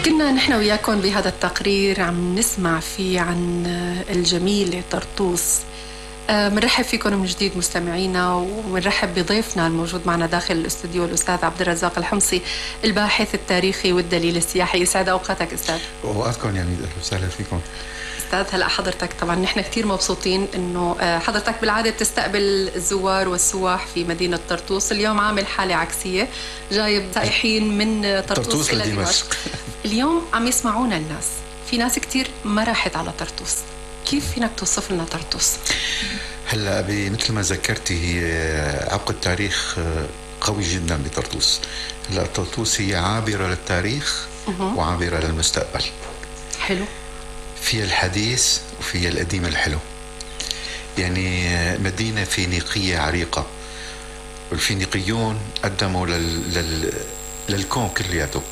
كنا نحن وياكم بهذا التقرير عم نسمع فيه عن الجميلة طرطوس. منرحب فيكم من جديد مستمعينا، ومنرحب بضيفنا الموجود معنا داخل الاستوديو الأستاذ عبد الرزاق الحمصي، الباحث التاريخي والدليل السياحي. يسعد أوقاتك أستاذ. وأوقاتكم يا ميد، أهلا وسهلا فيكم أستاذ. هلأ حضرتك طبعا نحن كتير مبسوطين إنه حضرتك بالعادة بتستقبل الزوار والسواح في مدينة طرطوس. اليوم عامل حالة عكسية، جايب سائحين من طرطوس إلى دمشق. اليوم عم يسمعونا الناس، في ناس كتير ما راحت على طرطوس. كيف فينك توصف لنا طرطوس؟ هلا مثل ما ذكرتي، هي عقد تاريخ قوي جدا بطرطوس. هلا طرطوس هي عابرة للتاريخ وعابرة للمستقبل. حلو. فيها الحديث وفيها القديم الحلو. يعني مدينة فينيقية عريقة، والفينيقيون قدموا للكون كلياته.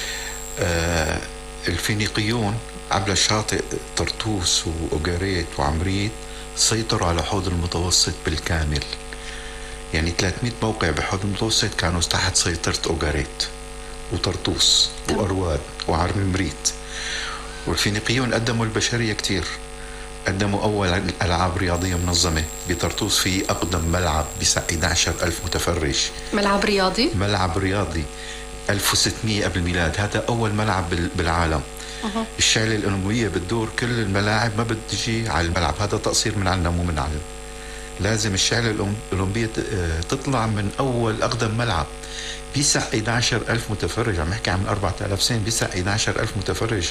الفينيقيون عبر شاطئ طرطوس وأوغاريت وعمريت سيطروا على حوض المتوسط بالكامل. يعني 300 موقع بحوض المتوسط كانوا تحت سيطرة أوغاريت وطرطوس وأرواد وعمريت. والفينيقيون قدموا البشرية كتير. قدموا أول ألعاب رياضية منظمة بطرطوس، في أقدم ملعب بيسع 11,000 متفرج. ملعب رياضي؟ ملعب رياضي 1600 قبل الميلاد. هذا أول ملعب بالعالم. الشعلة الأولمبية بتدور كل الملاعب، ما بتجي على الملعب. هذا تقصير من عنا مو من علم. لازم الشعلة الأولمبية تطلع من أول أقدم ملعب بيسع 11,000 متفرج. عم نحكي عن 4000 سنة. بيسع 11,000 متفرج،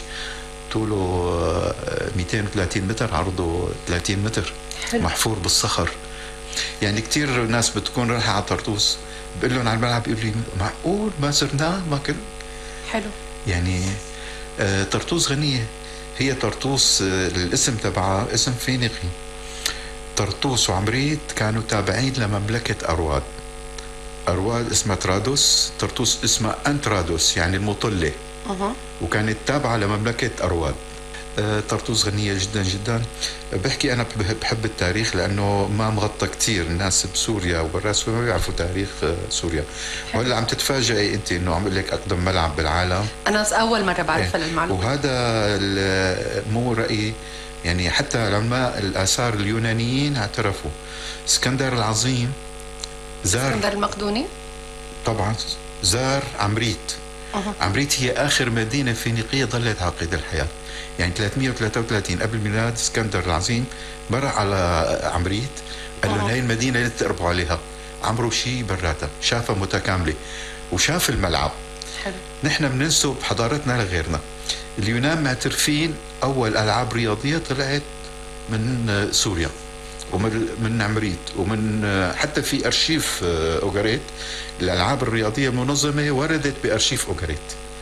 طوله 230 متر، عرضه 30 متر. حلو. محفور بالصخر. يعني كتير ناس بتكون رايحة على طرطوس بقول لهم على الملعب، يقول لي معقول ما زرناه؟ ما كل. حلو. يعني طرطوس غنية. هي طرطوس الاسم تبعها اسم فينيقي. طرطوس وعمريت كانوا تابعين لمملكة أرواد. أرواد اسمها ترادوس، طرطوس اسمها أنترادوس يعني المطلة. وكانت تابعة لمملكة أرواد. طرطوس غنية جدا جدا. بحكي أنا بحب التاريخ لأنه ما مغطى كتير. الناس بسوريا وبرا سوريا ما بيعرفوا تاريخ سوريا. وهلا عم تتفاجئي أنت إنه عم لك أقدم ملعب بالعالم. أنا أول مرة بعرف المعلومة. وهذا مو رأيي، يعني حتى علماء الآثار اليونانيين اعترفوا. اسكندر العظيم زار، اسكندر المقدوني طبعا زار عمريت. عمريت هي آخر مدينة فينيقية ظلت على قيد الحياة. يعني 333 قبل الميلاد اسكندر العظيم مر على عمريت، قال لهم هاي المدينة اللي تقربوا عليها. عمروا شيء براتها، شافها متكاملة وشاف الملعب. حلو. نحن بننسب حضارتنا لغيرنا. اليونان معترفين أول ألعاب رياضية طلعت من سوريا ومن عمريت، ومن حتى في أرشيف أوغاريت الألعاب الرياضية المنظمة وردت بأرشيف أوغاريت.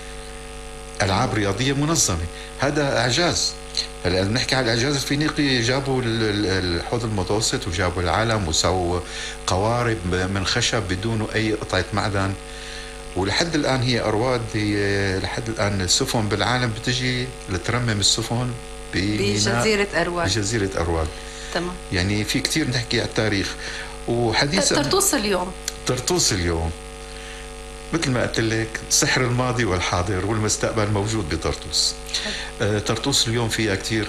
ألعاب رياضية منظمة، هذا إعجاز. هلا نحكي على الإعجاز الفينيقي، جابوا الحوض المتوسط وجابوا العالم وسووا قوارب من خشب بدون أي قطعة معدن. ولحد الآن هي أرواد، هي لحد الآن السفن بالعالم بتجي لترمم السفن بجزيرة أرواد. بجزيرة أرواد. تمام. يعني في كتير نحكي على التاريخ. وحديث طرطوس اليوم، طرطوس اليوم مثل ما قلت لك، سحر الماضي والحاضر والمستقبل موجود بطرطوس. طرطوس اليوم فيها كتير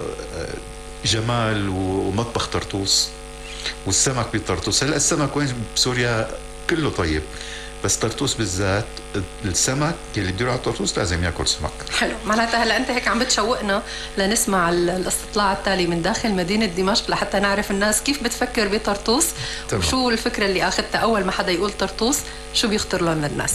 جمال، ومطبخ طرطوس والسمك بطرطوس. هلا السمك وين بسوريا كله طيب، بس طرطوس بالذات السمك اللي بده يروح على طرطوس لازم ياكل سمك. حلو. معناتها هلا انت هيك عم بتشوقنا لنسمع الاستطلاع التالي من داخل مدينه دمشق لحتى نعرف الناس كيف بتفكر بطرطوس. تمام. وشو الفكره اللي اخذتها اول ما حدا يقول طرطوس، شو بيخطر لهم للناس.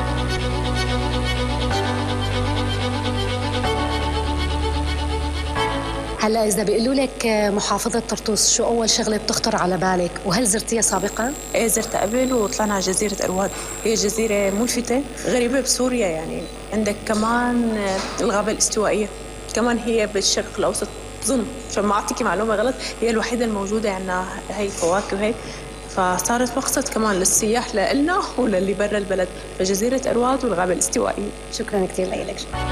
هلا إذا بيقولوا لك محافظة طرطوس، شو أول شغلة بتخطر على بالك؟ وهل زرتيها سابقا؟ إيه، زرت قبل وطلعنا على جزيرة أرواد. هي جزيرة ملفتة غريبة بسوريا. يعني عندك كمان الغابة الاستوائية، كمان هي بالشرق الأوسط ظن، عشان ما أعطيكي معلومة غلط، هي الوحيدة الموجودة عندنا هي فواكه وهيك. فصارت مقصد كمان للسياح لإلنا وللي برا البلد. فجزيرة أرواد والغابة الاستوائية. شكرا كثير لك.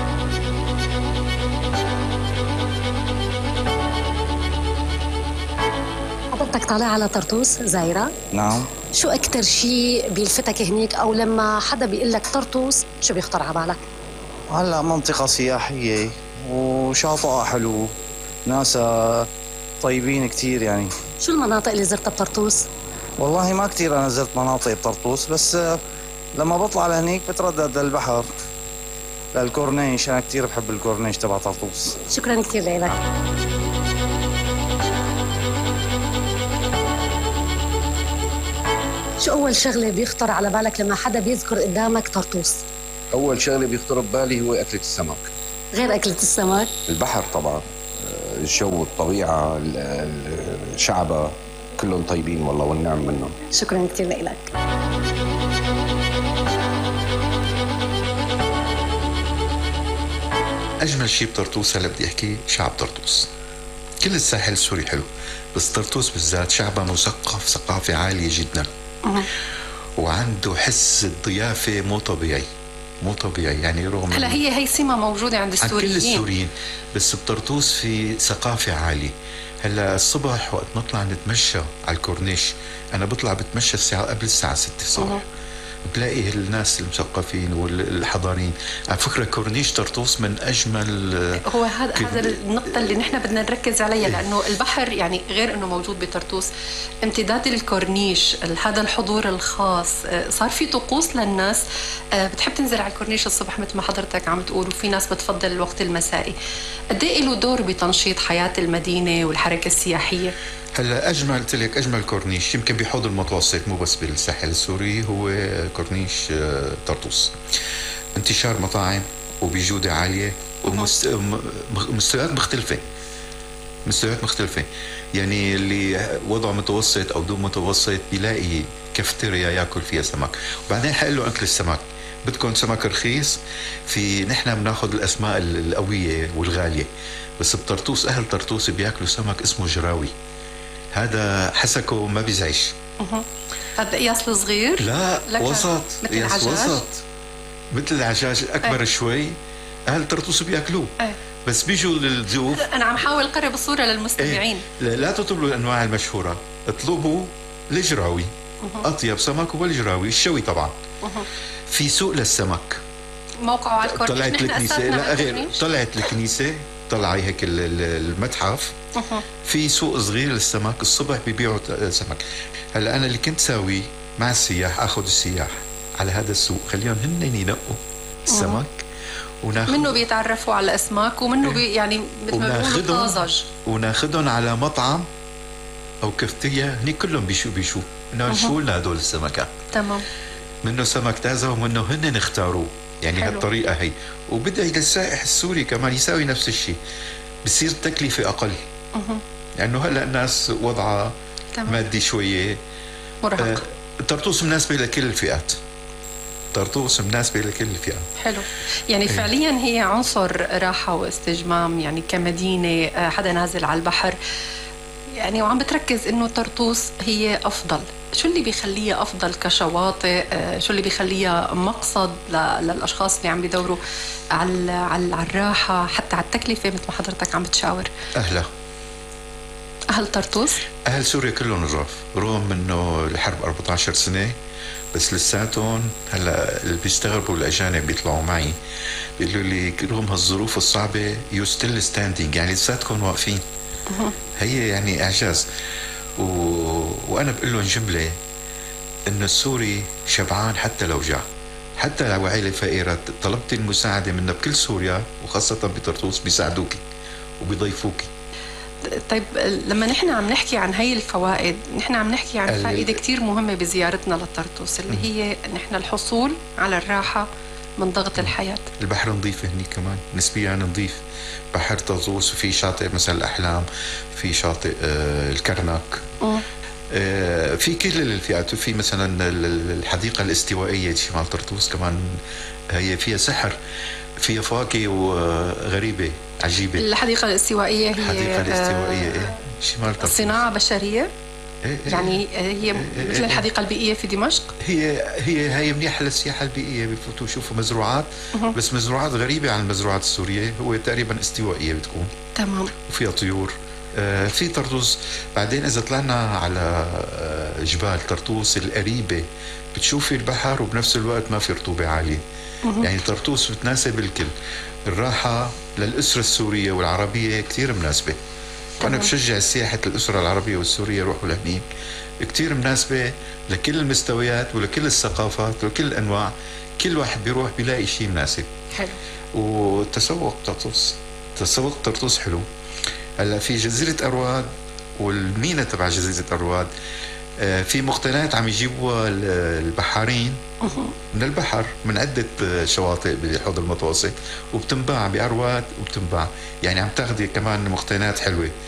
حضرتك طالع على طرطوس زايرة؟ نعم. شو أكتر شيء بيلفتك هنيك، أو لما حدا بيقول لك طرطوس شو بيخطر على بالك؟ هلا منطقة سياحية وشاطئها حلو، ناسها طيبين كتير يعني. شو المناطق اللي زرتها بطرطوس؟ والله ما كتير أنا زرت مناطق بطرطوس، بس لما بطلع لهنيك بتردد للبحر للكورنيش. أنا كتير بحب الكورنيش تبع طرطوس. شكرا كتير لك. شو أول شغلة بيخطر على بالك لما حدا بيذكر قدامك طرطوس؟ أول شغلة بيخطر ببالي هو أكلة السمك. غير أكلة السمك؟ البحر طبعا، الجو، الطبيعة، شعبها كلهم طيبين والله والنعم منهم. شكرا كتير لك. أجمل شيء بطرطوس هلا بدي أحكي شعب طرطوس. كل الساحل السوري حلو، بس طرطوس بالذات شعبها مثقف ثقافة عالية جدا، وعنده حس الضيافة مو طبيعي، مو طبيعي يعني. رغم هلا هي سمة موجودة عند السوريين، كل السوريين، بس بطرطوس في ثقافة عالية. هلا الصبح وقت نطلع نتمشى على الكورنيش، أنا بطلع بتمشى الساعة قبل الساعة 6 الصبح، بتلاقي الناس المثقفين والحضارين. على فكرة كورنيش طرطوس من أجمل، هو هذا النقطة اللي نحن بدنا نركز عليها، لأنه البحر يعني غير أنه موجود بطرطوس، امتداد الكورنيش، هذا الحضور الخاص، صار في طقوس للناس بتحب تنزل على الكورنيش الصبح مثل ما حضرتك عم تقول، وفي ناس بتفضل الوقت المسائي. قد ايه له دور بتنشيط حياة المدينة والحركة السياحية؟ هلا قلت لك اجمل كورنيش يمكن بحوض المتوسط، مو بس بالساحل السوري، هو كورنيش طرطوس. انتشار مطاعم وبجودة عالية ومستويات مختلفة، يعني اللي وضعه متوسط او دون متوسط بيلاقي كافتيريا ياكل فيها سمك. وبعدين حقول له اكل السمك، بدكم سمك رخيص؟ نحن بناخذ الاسماء القوية والغالية، بس بطرطوس اهل طرطوس بياكلوا سمك اسمه جراوي، هذا حسكه ما بيزعج. هذا قياس الصغير؟ لا وسط، قياس وسط مثل العجاج، اكبر شوي. اهل طرطوس بياكلوه. بس بيجوا للضيوف. انا عم حاول اقرب الصوره للمستمعين. لا تطلبوا الانواع المشهوره، اطلبوا الجراوي. اطيب سمك هو الجراوي الشوي طبعا. في سوق للسمك، موقعه على الكورنيش. طلعت الكنيسه، لا غير، طلعت الكنيسه، طلعي هيك المتحف. في سوق صغير للسمك، الصبح بيبيعوا سمك. هلا انا اللي كنت ساوي مع السياح، اخذ السياح على هذا السوق، خليهم هن ينقوا السمك، منه بيتعرفوا على الاسماك، ومنه يعني مثل ما بيقولوا طازج، وناخذهم على مطعم او كفتية، هني كلهم بيشوفوا انه شو لنا هدول السمكات. تمام، منه سمك تازه ومنه هن اختاروه، يعني هالطريقه هي. وبدعي للسائح السوري كمان يساوي نفس الشيء، بصير التكلفه اقل، لانه هلا الناس وضعها مادي شويه مرهق. طرطوس مناسبه لكل الفئات، طرطوس مناسبه لكل الفئات. حلو، يعني فعليا هي عنصر راحه واستجمام، يعني كمدينه حدا نازل على البحر يعني، وعم بتركز انه طرطوس هي افضل. شو اللي بيخليها افضل كشواطئ؟ شو اللي بيخليها مقصد للاشخاص اللي عم بيدوروا على الراحه، حتى على التكلفه مثل ما حضرتك عم بتشاور؟ اهل طرطوس، اهل سوريا كلهم نظاف، رغم انه الحرب 14 سنه، بس لساتهم هلا اللي بيستغربوا الاجانب بيطلعوا معي بيقولوا لي رغم هالظروف الصعبه يو ستيل ستاندينج، يعني لساتكم واقفين. هي يعني اعجاز. وانا بقول لهم جمله انه السوري شبعان حتى لو جاع، حتى لو عائله فقيره طلبت المساعده منها بكل سوريا وخاصه بطرطوس بيساعدوكي وبيضيفوكي. طيب لما نحن عم نحكي عن هاي الفوائد، نحن عم نحكي عن فائده كتير مهمه بزيارتنا لطرطوس، اللي هي نحن الحصول على الراحه من ضغط الحياه. البحر نظيف هني كمان، نسبيا نظيف. بحر طرطوس، وفي شاطئ مثلا الأحلام، في شاطئ الكرنك، في كل الفئات. وفي مثلا الحديقة الاستوائية شمال طرطوس كمان، هي فيها سحر، فيها فواكه وغريبة عجيبة. الحديقة الاستوائية هي الحديقة الاستوائية شمال طرطوس، صناعة بشرية يعني، هي مثل الحديقة البيئية في دمشق. هي منيحة للسياحة البيئية، بفوتوا يشوفوا مزروعات، بس مزروعات غريبة عن المزروعات السورية، هو تقريبا استوائية بتكون. تمام. وفيها طيور. في طرطوس. بعدين إذا طلعنا على جبال طرطوس القريبة بتشوفي البحر، وبنفس الوقت ما في رطوبة عالية، يعني طرطوس بتناسب الكل. الراحة للأسرة السورية والعربية كتير مناسبة، وأنا بشجع سياحة الأسرة العربية والسورية يروحوا لهنيك، كتير مناسبة لكل المستويات ولكل الثقافات ولكل الأنواع. كل واحد بيروح بيلاقي شيء مناسب. حلو. وتسوق طرطوس حلو. هلا في جزيرة أرواد والمينا تبع جزيرة أرواد في مقتنيات عم يجيبوها البحارين من البحر من عدة شواطئ بالحوض المتوسط، وبتنباع بأرواد وبتنباع، يعني عم تاخدي كمان مقتنيات حلوة.